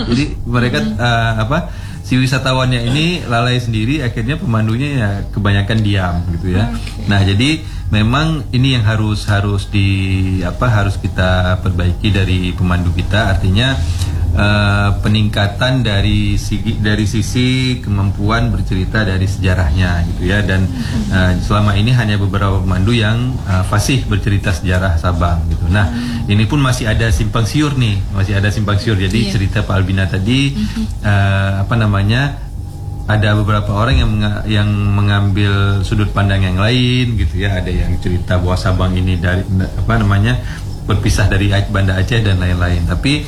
Jadi mereka si wisatawannya ini lalai sendiri, akhirnya pemandunya ya kebanyakan diam gitu ya. Nah, jadi memang ini yang harus harus kita perbaiki dari pemandu kita, artinya peningkatan dari sisi kemampuan bercerita dari sejarahnya gitu ya. Dan selama ini hanya beberapa pemandu yang fasih bercerita sejarah Sabang gitu. Nah, ini pun masih ada simpang siur. Jadi cerita Pak Albina tadi ada beberapa orang yang mengambil sudut pandang yang lain gitu ya. Ada yang cerita bahwa Sabang ini dari berpisah dari Banda Aceh dan lain-lain. Tapi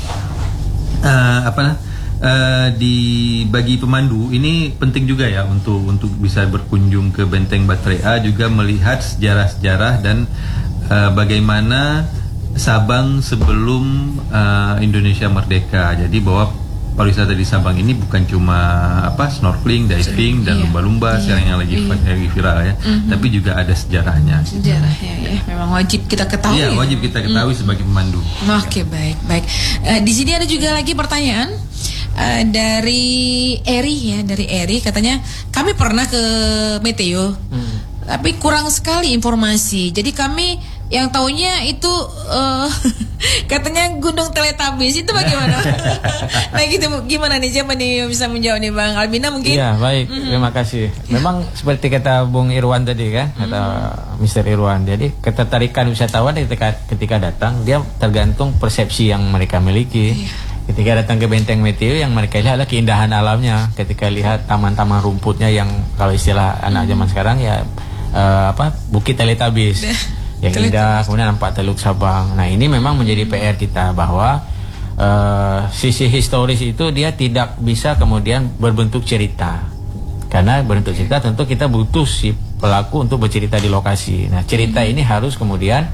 bagi pemandu ini penting juga ya untuk bisa berkunjung ke Benteng Baterai A, juga melihat sejarah-sejarah dan bagaimana Sabang sebelum Indonesia merdeka. Jadi bahwa pariwisata di Sabang ini bukan cuma snorkeling, diving dan lumba-lumba sekarang yang lagi viral ya, tapi juga ada sejarahnya. Sejarahnya ya, memang wajib kita ketahui. Iya, wajib kita ketahui sebagai pemandu. Oke, baik. Di sini ada juga lagi pertanyaan dari Eri katanya, kami pernah ke Meteo, tapi kurang sekali informasi. Jadi kami yang taunya itu katanya Gunung Teletubbies, itu bagaimana? Nah gitu, gimana nih, siapa nih yang bisa menjawab nih, Bang Albina mungkin? Iya, baik, terima kasih. Memang seperti kata Bung Irwan tadi kan, kata Mr. Irwan, jadi ketertarikan wisatawan ketika datang, dia tergantung persepsi yang mereka miliki. Ketika datang ke Benteng Meteo, yang mereka lihat adalah keindahan alamnya. Ketika lihat taman-taman rumputnya yang kalau istilah anak zaman sekarang ya Bukit Teletubbies yang indah, kemudian nampak Teluk Sabang. Nah, ini memang menjadi PR kita bahwa sisi historis itu dia tidak bisa kemudian berbentuk cerita. Karena berbentuk cerita tentu kita butuh si pelaku untuk bercerita di lokasi. Nah, cerita ini harus kemudian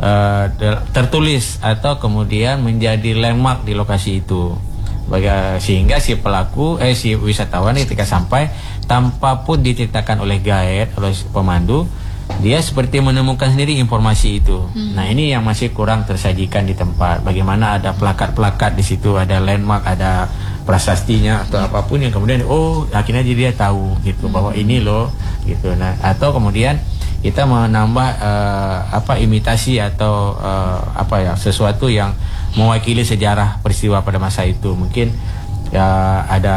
tertulis atau kemudian menjadi landmark di lokasi itu. Sehingga si pelaku si wisatawan ketika sampai, tanpa pun diceritakan oleh guide, oleh pemandu, dia seperti menemukan sendiri informasi itu. Nah, ini yang masih kurang tersajikan di tempat. Bagaimana ada plakat-plakat di situ, ada landmark, ada prasastinya atau apapun yang kemudian akhirnya dia tahu gitu bahwa ini loh gitu. Nah, atau kemudian kita menambah imitasi atau sesuatu yang mewakili sejarah peristiwa pada masa itu. Mungkin ya ada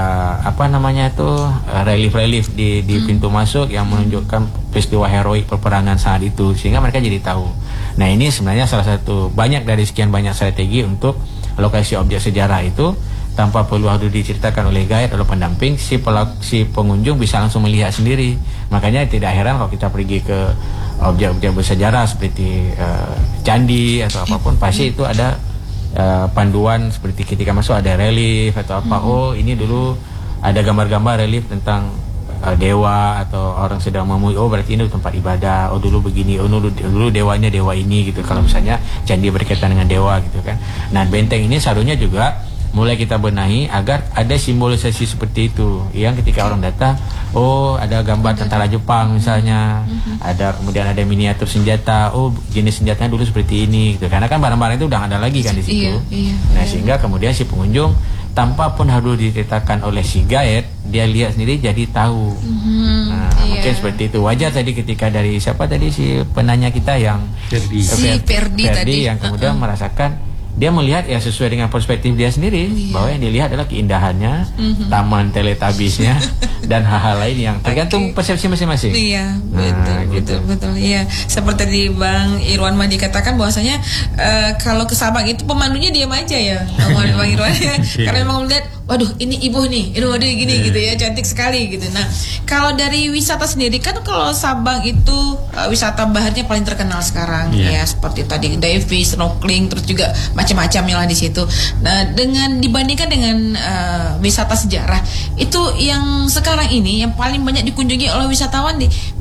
relief di pintu masuk yang menunjukkan peristiwa heroik peperangan saat itu, sehingga mereka jadi tahu. Nah, ini sebenarnya salah satu banyak dari sekian banyak strategi untuk lokasi objek sejarah itu tanpa perlu harus diceritakan oleh guide atau pendamping, si pengunjung bisa langsung melihat sendiri. Makanya tidak heran kalau kita pergi ke objek-objek bersejarah seperti candi atau apapun, pasti itu ada panduan seperti ketika masuk ada relief atau apa. Ini dulu ada gambar-gambar relief tentang dewa atau orang sedang memuji. Berarti ini tempat ibadah. Dulu begini. Dulu dewanya dewa ini gitu. Kalau misalnya candi berkaitan dengan dewa gitu kan. Nah, benteng ini seharusnya juga mulai kita benahi agar ada simbolisasi seperti itu. Yang ketika orang datang, ada gambar tentara Jepang misalnya, kemudian ada miniatur senjata. Jenis senjatanya dulu seperti ini gitu. Karena kan barang-barang itu udah ada lagi kan di situ. Nah, sehingga kemudian si pengunjung tanpa pun harus diceritakan oleh si guide, dia lihat sendiri jadi tahu. Mungkin seperti itu. Wajar tadi ketika dari siapa tadi si penanya kita yang Ferdi tadi yang kemudian merasakan, dia melihat ya sesuai dengan perspektif dia sendiri, bahwa yang dilihat adalah keindahannya, taman Teletubbiesnya dan hal-hal lain yang tergantung persepsi masing-masing. Iya, betul. Iya, seperti tadi Bang Irwan Madi katakan bahwasanya kalau ke Sabang itu pemandunya diam aja ya, Bang Irwan ya. Karena memang melihat, waduh ini ibu nih, waduh gini gitu ya, cantik sekali gitu. Nah, kalau dari wisata sendiri kan kalau Sabang itu wisata baharnya paling terkenal sekarang ya, seperti tadi diving, snorkeling, terus juga macam-macamnya lah di situ. Nah, dibandingkan dengan wisata sejarah, itu yang sekarang ini yang paling banyak dikunjungi oleh wisatawan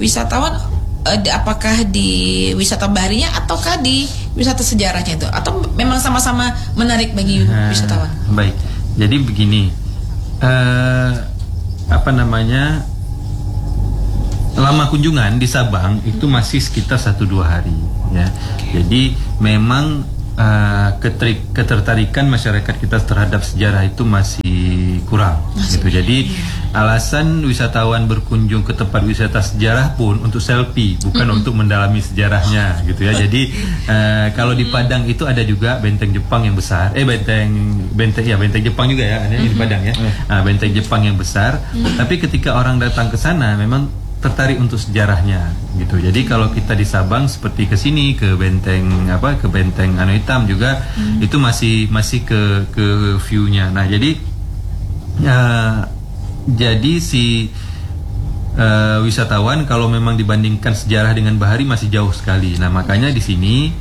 apakah di wisata baharinya ataukah di wisata sejarahnya itu, atau memang sama-sama menarik bagi wisatawan? Baik. Jadi begini, lama kunjungan di Sabang itu masih sekitar 1-2 hari ya. Jadi memang ketertarikan masyarakat kita terhadap sejarah itu masih kurang gitu. Jadi alasan wisatawan berkunjung ke tempat wisata sejarah pun untuk selfie, bukan untuk mendalami sejarahnya gitu ya. Jadi kalau di Padang itu ada juga benteng Jepang yang besar, benteng Jepang juga ya, ada di Padang ya. Benteng Jepang yang besar. Tapi ketika orang datang ke sana memang tertarik untuk sejarahnya gitu. Jadi kalau kita di Sabang seperti ke sini ke benteng Anu Hitam juga itu masih ke view-nya. Nah, jadi si wisatawan kalau memang dibandingkan sejarah dengan bahari masih jauh sekali. Nah, makanya di sini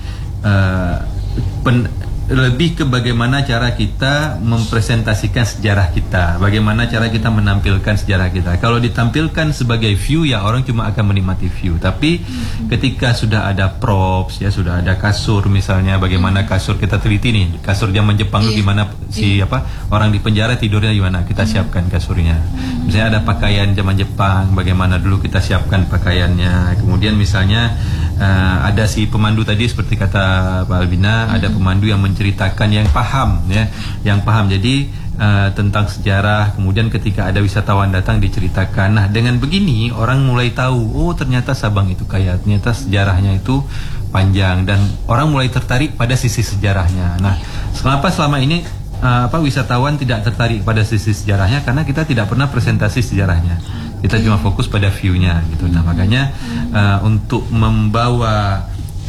lebih ke bagaimana cara kita mempresentasikan sejarah kita, bagaimana cara kita menampilkan sejarah kita. Kalau ditampilkan sebagai view ya orang cuma akan menikmati view. Tapi ketika sudah ada props ya, sudah ada kasur misalnya, bagaimana kasur kita teliti nih, kasur zaman Jepang itu gimana orang di penjara tidurnya gimana, kita siapkan kasurnya. Misalnya ada pakaian zaman Jepang, bagaimana dulu kita siapkan pakaiannya. Kemudian misalnya ada si pemandu tadi seperti kata Pak Albina, ada pemandu yang menceritakan yang paham ya, jadi tentang sejarah. Kemudian ketika ada wisatawan datang diceritakan. Nah, dengan begini orang mulai tahu, oh ternyata Sabang itu kaya, ternyata sejarahnya itu panjang, dan orang mulai tertarik pada sisi sejarahnya. Nah, kenapa selama ini wisatawan tidak tertarik pada sisi sejarahnya? Karena kita tidak pernah presentasi sejarahnya. Kita cuma fokus pada view-nya gitu. Nah, makanya untuk membawa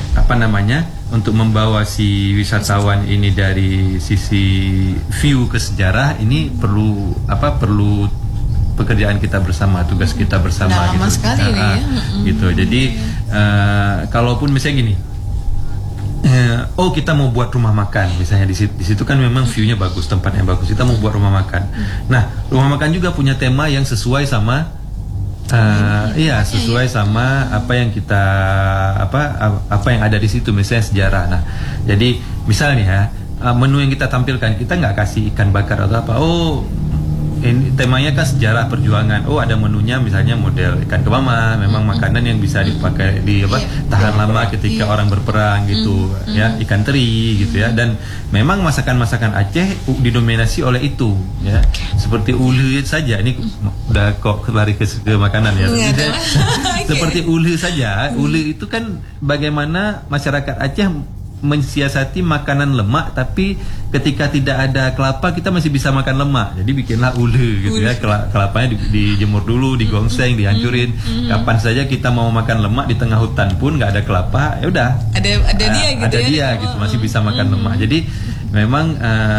si wisatawan ini dari sisi view ke sejarah ini perlu pekerjaan kita bersama, tugas kita bersama. Lama gitu. Sekali ini ya. Gitu. Jadi kalaupun misalnya gini, kita mau buat rumah makan misalnya di situ kan memang view-nya bagus, tempatnya bagus, kita mau buat rumah makan. Nah, rumah makan juga punya tema yang sesuai sama sesuai sama apa yang kita apa yang ada di situ, misalnya sejarah. Nah, jadi misalnya menu yang kita tampilkan, kita nggak kasih ikan bakar atau apa. Ini temanya kan sejarah perjuangan. Ada menunya misalnya model ikan kemama, memang makanan yang bisa dipakai tahan lama ketika orang berperang gitu ya, ikan teri gitu ya. Dan memang masakan-masakan Aceh didominasi oleh itu ya. Seperti ulu saja, ini udah kok lari ke makanan ya. Seperti ulu saja, ulu itu kan bagaimana masyarakat Aceh mensiasati makanan lemak, tapi ketika tidak ada kelapa kita masih bisa makan lemak. Jadi bikinlah ule gitu ya. Kelapanya dijemur dulu, digongseng, dihancurin. Kapan saja kita mau makan lemak di tengah hutan pun nggak ada kelapa, ya udah. Ada dia gitu, masih bisa makan lemak. Jadi memang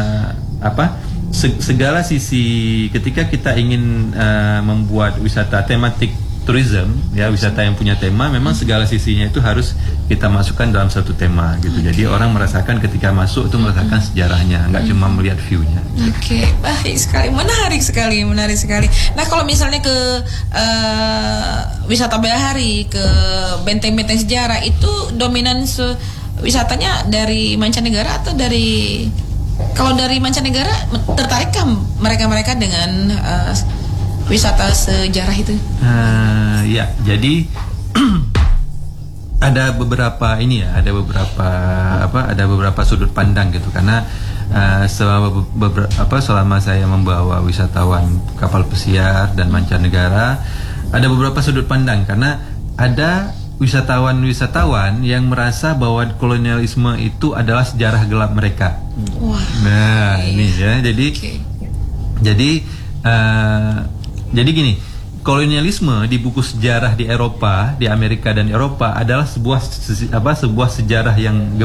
segala sisi ketika kita ingin membuat wisata tematik tourism ya, wisata yang punya tema, memang segala sisinya itu harus kita masukkan dalam satu tema gitu. Jadi orang merasakan ketika masuk itu merasakan sejarahnya, nggak cuma melihat view-nya. Oke, baik sekali, menarik sekali. Nah, kalau misalnya ke wisata bahari, ke benteng-benteng sejarah itu dominan wisatanya dari mancanegara atau dari, kalau dari mancanegara tertarikkah mereka dengan wisata sejarah itu? Ya, jadi ada beberapa sudut pandang gitu, karena selama saya membawa wisatawan kapal pesiar dan mancanegara, ada beberapa sudut pandang, karena ada wisatawan yang merasa bahwa kolonialisme itu adalah sejarah gelap mereka. Wah. Nah, ini ya, jadi gini, kolonialisme di buku sejarah di Eropa, di Amerika dan Eropa adalah sebuah sejarah yang